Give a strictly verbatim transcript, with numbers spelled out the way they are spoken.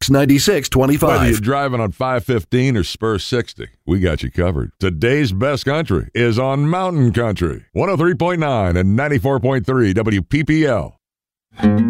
six, nine six two Whether five. you're driving on five fifteen or Spur sixty, we got you covered. Today's best country is on Mountain Country. one oh three point nine and ninety-four point three W P P L.